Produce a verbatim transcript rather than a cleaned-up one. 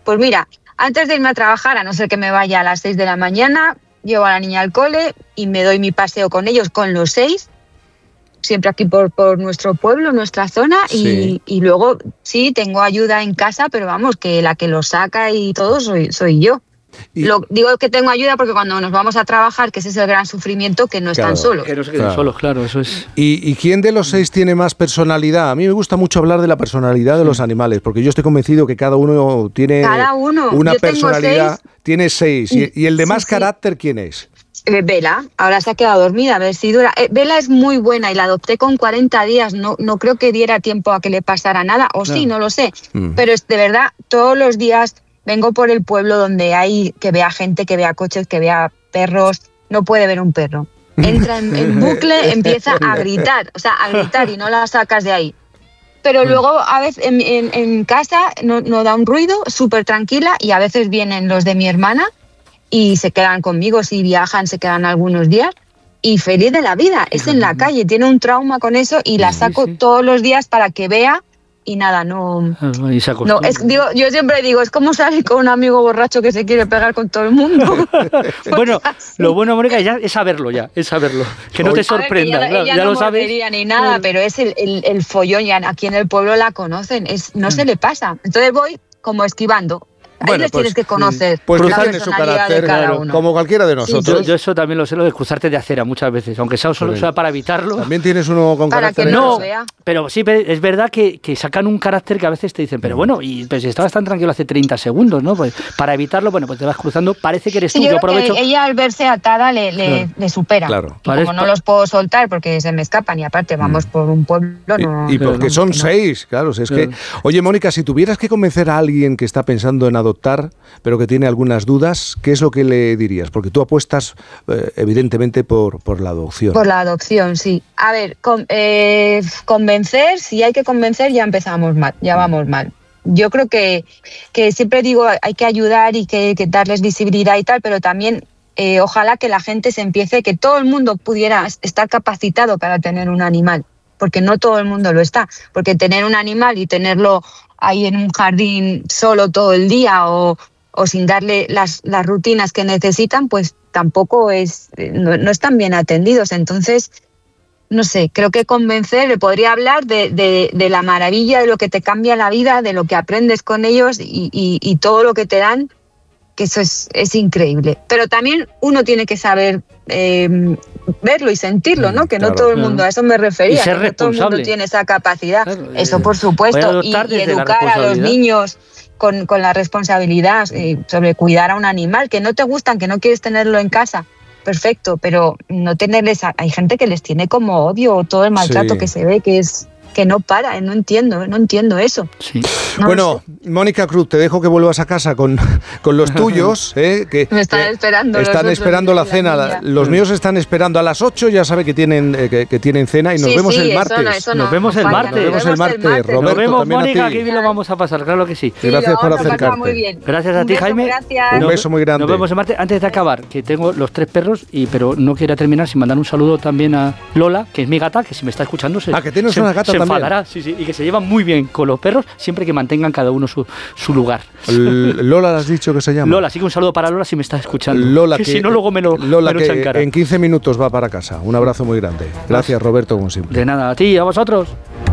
Pues mira, antes de irme a trabajar, a no ser que me vaya a las seis de la mañana, llevo a la niña al cole y me doy mi paseo con ellos con los seis, siempre aquí por, por nuestro pueblo, nuestra zona, sí. y, y luego sí, tengo ayuda en casa, pero vamos, que la que los saca y todo soy, soy yo. Y Lo, digo que tengo ayuda porque cuando nos vamos a trabajar, que ese es el gran sufrimiento, que no claro, están solos. Que no se queden claro. solos, claro, eso es. ¿Y, ¿Y quién de los seis tiene más personalidad? A mí me gusta mucho hablar de la personalidad de los animales, porque yo estoy convencido que cada uno tiene cada uno. una yo personalidad. Seis. Tiene seis. ¿Y, y el de más sí, carácter sí. quién es? Eh, Vela, ahora se ha quedado dormida, a ver si dura. Eh, Vela es muy buena y la adopté con cuarenta días, no, no creo que diera tiempo a que le pasara nada, o sí, no, no lo sé, mm. pero es de verdad, todos los días vengo por el pueblo donde hay que vea gente, que vea coches, que vea perros, no puede ver un perro. Entra en, en bucle, empieza a gritar, o sea, a gritar y no la sacas de ahí. Pero luego a veces en, en, en casa no, no da un ruido, súper tranquila, y a veces vienen los de mi hermana y se quedan conmigo, si viajan se quedan algunos días, y feliz de la vida, es en la calle, tiene un trauma con eso y la saco sí, sí. todos los días para que vea. Y nada, no... Y se no es, digo, yo siempre digo, es como salir con un amigo borracho que se quiere pegar con todo el mundo. Bueno, lo bueno, Mónica, ya es saberlo ya, es saberlo. Que no te sorprenda, ver, ella, claro, ella ya no lo sabes. ni nada, pero es el, el, el follón, ya aquí en el pueblo la conocen, es, no se le pasa. Entonces voy como esquivando. Ahí bueno, les pues, tienes que conocer pues la tiene su carácter, de cada claro, uno. como cualquiera de nosotros. Sí, yo, yo eso también lo sé, lo de cruzarte de acera muchas veces, aunque sea solo sea para evitarlo. También tienes uno con para carácter. Que no, no vea. Pero sí, es verdad que, que sacan un carácter que a veces te dicen, pero bueno, y pues si estabas tan tranquilo hace treinta segundos, ¿no? Pues para evitarlo, bueno, pues te vas cruzando, parece que eres sí, tú, yo, yo aprovecho. Que ella al verse atada le, le, claro. le supera. Claro. Y como no los puedo soltar porque se me escapan y aparte vamos mm. por un pueblo, no. Y, y porque no, son no. seis, claro. Si es claro. que, oye, Mónica, si tuvieras que convencer a alguien que está pensando en adoptar, pero que tiene algunas dudas, ¿qué es lo que le dirías? Porque tú apuestas, eh, evidentemente, por, por la adopción. Por la adopción, sí. A ver, con, eh, convencer, si hay que convencer, ya empezamos mal, ya vamos mal. Yo creo que, que siempre digo, hay que ayudar y que, que darles visibilidad y tal, pero también eh, ojalá que la gente se empiece, que todo el mundo pudiera estar capacitado para tener un animal, porque no todo el mundo lo está. Porque tener un animal y tenerlo ahí en un jardín solo todo el día o... o sin darle las, las rutinas que necesitan, pues tampoco es, no, no están bien atendidos. Entonces, no sé, creo que convencer, le podría hablar de, de, de la maravilla, de lo que te cambia la vida, de lo que aprendes con ellos y, y, y todo lo que te dan, que eso es, es increíble. Pero también uno tiene que saber eh, verlo y sentirlo, ¿no? Que claro, no todo el mundo, claro. a eso me refería, y ser que no todo el mundo tiene esa capacidad. Claro, eso, por supuesto, y, y educar a los niños Con, con la responsabilidad eh, sobre cuidar a un animal, que no te gustan, que no quieres tenerlo en casa, perfecto, pero no tenerles, a, hay gente que les tiene como odio, todo el maltrato sí. que se ve, que es que no para, no entiendo, no entiendo eso. Sí. No bueno, Mónica Cruz, te dejo que vuelvas a casa con, con los tuyos, ¿eh? que me están que esperando. Están esperando la cena, la los míos están esperando a las ocho, ya sabe que tienen eh, que, que tienen cena y nos sí, vemos sí, el martes. Eso no, eso no, nos vemos no el falla, martes. Nos vemos el martes, martes. Roberto, nos vemos, también Mónica, a ti. que bien lo vamos a pasar, claro que sí. sí gracias sí, por acercarte. Muy bien. Gracias a ti, beso, Jaime. Gracias. Un beso muy grande. Nos vemos el martes. Antes de acabar, que tengo los tres perros, y pero no quiero terminar sin mandar un saludo también a Lola, que es mi gata, que si me está escuchando se, ah, que tienes se, una gata se también. enfadará, sí, sí, y que se llevan muy bien con los perros, siempre que mantengan cada uno su, su lugar. Lola, ¿le has dicho que se llama? Lola, así que un saludo para Lola si me está escuchando. Lola, que, que si no luego me lo, Lola me lo echan cara. En quince minutos va para casa. Un abrazo muy grande. Gracias, Roberto, como siempre. De nada, a ti, a vosotros.